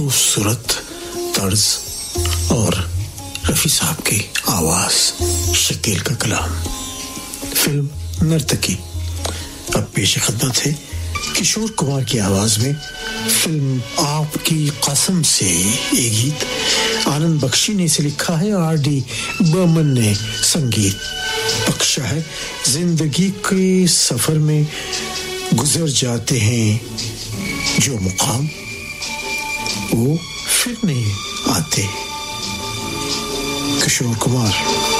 खूबसूरत तर्ज और रफी साहब की आवाज, शकील का कलाम। फिल्म नर्तकी। अब पेश खिदमत है किशोर कुमार की आवाज में फिल्म आपकी कसम से ये गीत। आनंद बख्शी ने इसे लिखा है, आर.डी. बर्मन ने संगीत बख्शा है। जिंदगी के सफर में गुजर जाते हैं जो मुकाम, वो फिर नहीं आते। किशोर कुमार।